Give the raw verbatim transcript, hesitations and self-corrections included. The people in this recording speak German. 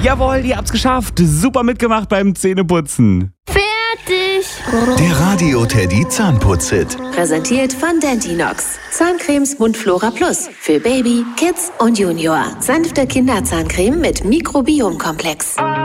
Jawohl, ihr habt's geschafft. Super mitgemacht beim Zähneputzen. Fertig. Der Radio Teddy Zahnputz-Hit. Präsentiert von Dentinox. Zahncremes Mundflora Plus. Für Baby, Kids und Junior. Sanfte Kinderzahncreme mit Mikrobiomkomplex.